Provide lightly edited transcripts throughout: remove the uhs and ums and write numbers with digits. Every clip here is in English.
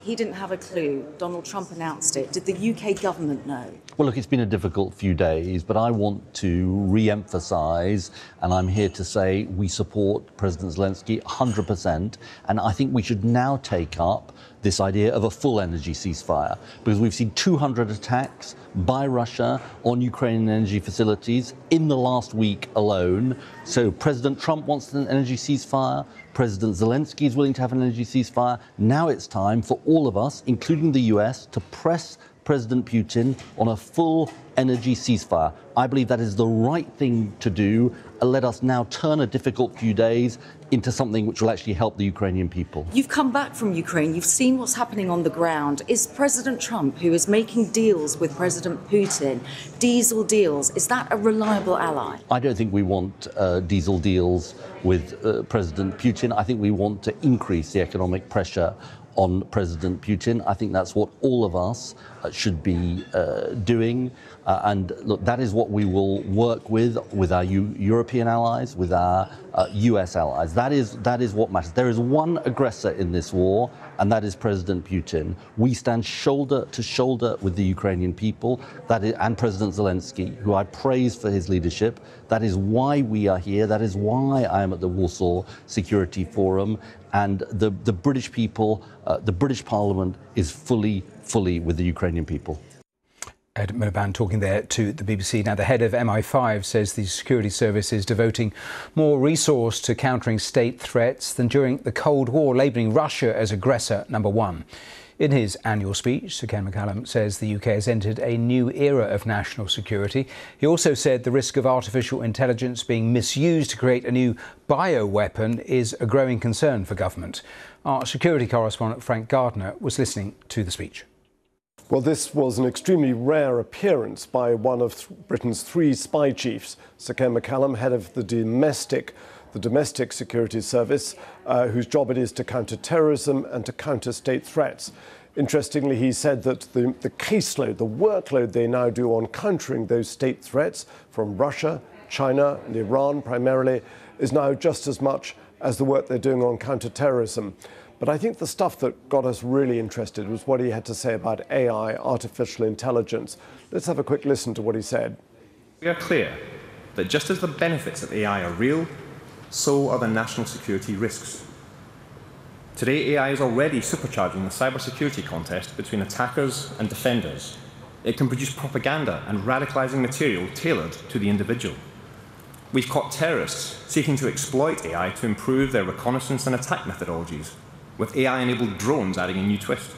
He didn't have a clue. Donald Trump announced it. Did the UK government know? Well, look, it's been a difficult few days, but I want to re-emphasise, and I'm here to say we support President Zelensky 100%, and I think we should now take up this idea of a full energy ceasefire, because we've seen 200 attacks by Russia on Ukrainian energy facilities in the last week alone. So President Trump wants an energy ceasefire. President Zelensky is willing to have an energy ceasefire. Now it's time for all of us, including the US, to press President Putin on a full energy ceasefire. I believe that is the right thing to do. Let us now turn a difficult few days into something which will actually help the Ukrainian people. You've come back from Ukraine. You've seen what's happening on the ground. Is President Trump, who is making deals with President Putin, diesel deals, is that a reliable ally? I don't think we want diesel deals with President Putin. I think we want to increase the economic pressure on President Putin. I think that's what all of us should be doing. And look, that is what we will work with our European allies, with our US allies. That is what matters. There is one aggressor in this war, and that is President Putin. We stand shoulder to shoulder with the Ukrainian people and President Zelensky, who I praise for his leadership. That is why we are here. That is why I am at the Warsaw Security Forum. And the British people, the British Parliament is fully with the Ukrainian people. Ed Miliband talking there to the BBC. Now, the head of MI5 says the security service is devoting more resource to countering state threats than during the Cold War, labelling Russia as aggressor number one. In his annual speech, Sir Ken McCallum says the UK has entered a new era of national security. He also said the risk of artificial intelligence being misused to create a new bioweapon is a growing concern for government. Our security correspondent Frank Gardner was listening to the speech. Well, this was an extremely rare appearance by one of Britain's three spy chiefs, Sir Ken McCallum, head of the domestic security service, whose job it is to counter terrorism and to counter state threats. Interestingly, he said that the caseload, the workload they now do on countering those state threats from Russia, China and Iran primarily, is now just as much as the work they're doing on counter-terrorism. But I think the stuff that got us really interested was what he had to say about AI, artificial intelligence. Let's have a quick listen to what he said. We are clear that just as the benefits of AI are real, so are the national security risks. Today, AI is already supercharging the cybersecurity contest between attackers and defenders. It can produce propaganda and radicalizing material tailored to the individual. We've caught terrorists seeking to exploit AI to improve their reconnaissance and attack methodologies, with AI-enabled drones adding a new twist.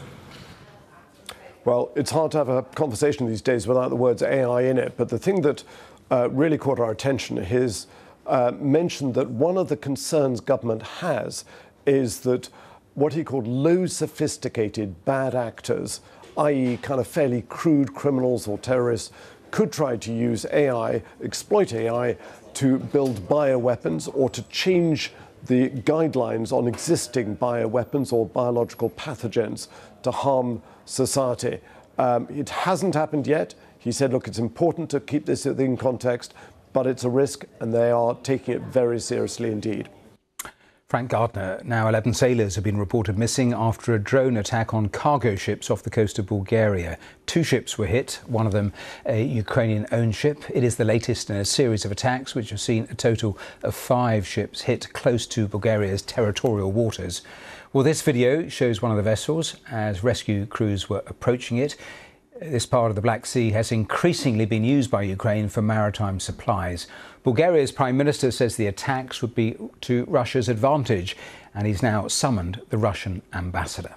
Well, it's hard to have a conversation these days without the words AI in it, but the thing that really caught our attention is mentioned that one of the concerns government has is that what he called low sophisticated bad actors, i.e. kind of fairly crude criminals or terrorists, could try to use AI, exploit AI to build bioweapons or to change the guidelines on existing bioweapons or biological pathogens to harm society. It hasn't happened yet. He said, look, it's important to keep this in context, but it's a risk and they are taking it very seriously indeed. Frank Gardner. Now, 11 sailors have been reported missing after a drone attack on cargo ships off the coast of Bulgaria. 2 ships were hit, one of them a Ukrainian-owned ship. It is the latest in a series of attacks which have seen a total of 5 ships hit close to Bulgaria's territorial waters. Well, this video shows one of the vessels as rescue crews were approaching it. This part of the Black Sea has increasingly been used by Ukraine for maritime supplies. Bulgaria's Prime Minister says the attacks would be to Russia's advantage, and he's now summoned the Russian ambassador.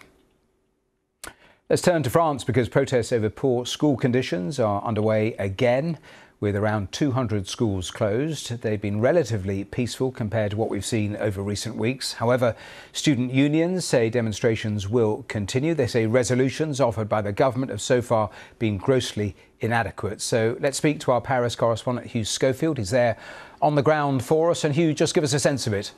Let's turn to France because protests over poor school conditions are underway again. With around 200 schools closed, they've been relatively peaceful compared to what we've seen over recent weeks. However, student unions say demonstrations will continue. They say resolutions offered by the government have so far been grossly inadequate. So let's speak to our Paris correspondent, Hugh Schofield. He's there on the ground for us. And Hugh, just give us a sense of it.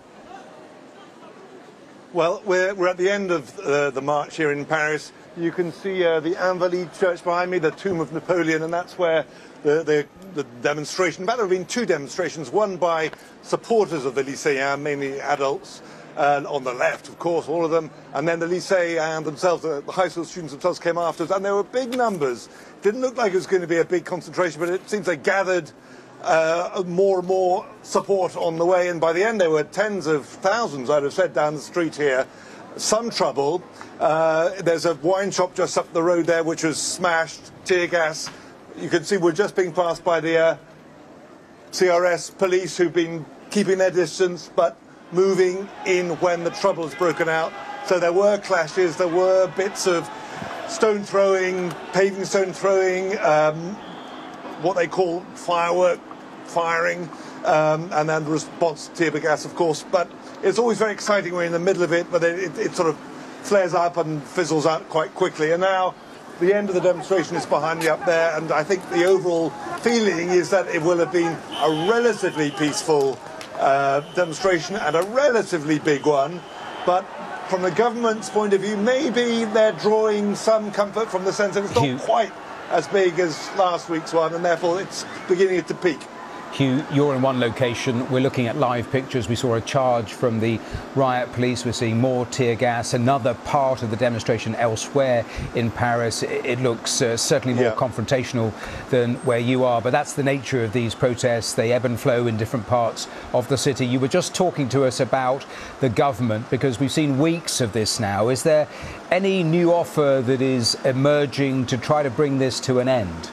Well, we're at the end of the march here in Paris. You can see the Invalides Church behind me, the tomb of Napoleon, and that's where the demonstration. In fact, there have been 2 demonstrations, one by supporters of the Lycéens, mainly adults, on the left, of course, all of them, and then the lycée and themselves, the high school students themselves came after us, and there were big numbers. Didn't look like it was going to be a big concentration, but it seems they gathered more and more support on the way, and by the end there were tens of thousands, I'd have said, down the street here. Some trouble. There's a wine shop just up the road there which was smashed, tear gas. You can see we're just being passed by the CRS police who've been keeping their distance but moving in when the trouble has broken out. So there were clashes, there were bits of stone throwing, paving stone throwing, what they call firework firing, and then the response to tear gas, of course. But it's always very exciting when you're in the middle of it, but it sort of flares up and fizzles out quite quickly. And now the end of the demonstration is behind me up there, and I think the overall feeling is that it will have been a relatively peaceful demonstration and a relatively big one. But from the government's point of view, maybe they're drawing some comfort from the sense that it's not quite as big as last week's one, and therefore it's beginning to peak. Hugh, you're in one location. We're looking at live pictures. We saw a charge from the riot police. We're seeing more tear gas. Another part of the demonstration elsewhere in Paris. It looks certainly more confrontational than where you are. But that's the nature of these protests. They ebb and flow in different parts of the city. You were just talking to us about the government, because we've seen weeks of this now. Is there any new offer that is emerging to try to bring this to an end?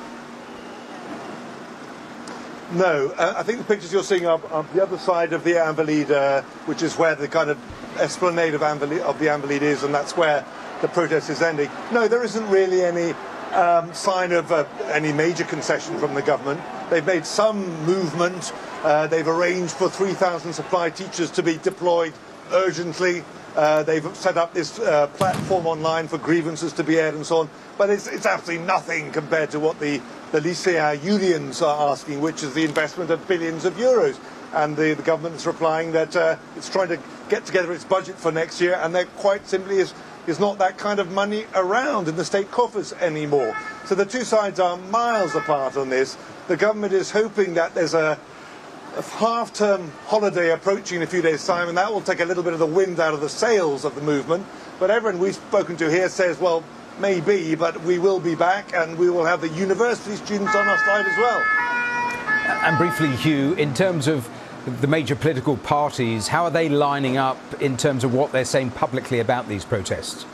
No, I think the pictures you're seeing are the other side of the Invalides, which is where the kind of esplanade of the Invalides is, and that's where the protest is ending. No, there isn't really any sign of any major concession from the government. They've made some movement. They've arranged for 3,000 supply teachers to be deployed urgently. They've set up this platform online for grievances to be aired and so on. But it's absolutely nothing compared to what the lycéen unions are asking, which is the investment of billions of euros. And the government is replying that it's trying to get together its budget for next year, and there quite simply is not that kind of money around in the state coffers anymore. So the two sides are miles apart on this. The government is hoping that there's a half-term holiday approaching in a few days' time, and that will take a little bit of the wind out of the sails of the movement. But everyone we've spoken to here says, well, maybe, but we will be back, and we will have the university students on our side as well. And briefly, Hugh, in terms of the major political parties, how are they lining up in terms of what they're saying publicly about these protests?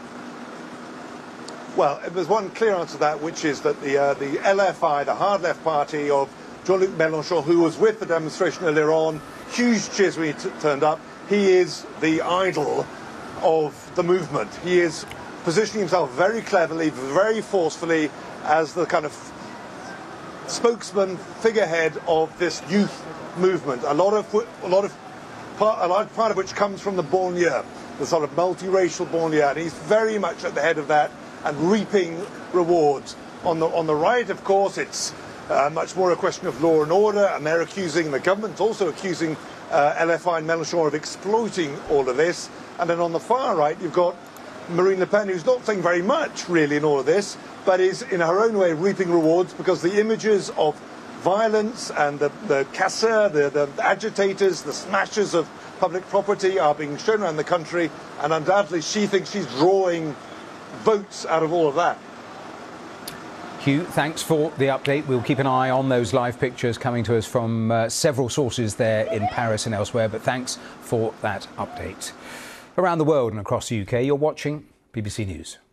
Well, there's one clear answer to that, which is that the LFI, the hard left party of Jean-Luc Mélenchon, who was with the demonstration earlier on, huge cheers when he turned up. He is the idol of the movement. He is positioning himself very cleverly, very forcefully as the kind of spokesman, figurehead of this youth movement. A large part of which comes from the banlieue, the sort of multiracial banlieue, and he's very much at the head of that and reaping rewards. On the right, of course, it's much more a question of law and order, and they're accusing, the government's also accusing LFI and Mélenchon of exploiting all of this. And then on the far right, you've got Marine Le Pen, who's not saying very much really in all of this, but is in her own way reaping rewards, because the images of violence and the casseurs, the agitators, the smashers of public property are being shown around the country, and undoubtedly she thinks she's drawing votes out of all of that. Hugh, thanks for the update. We'll keep an eye on those live pictures coming to us from several sources there in Paris and elsewhere, but thanks for that update. Around the world and across the UK, you're watching BBC News.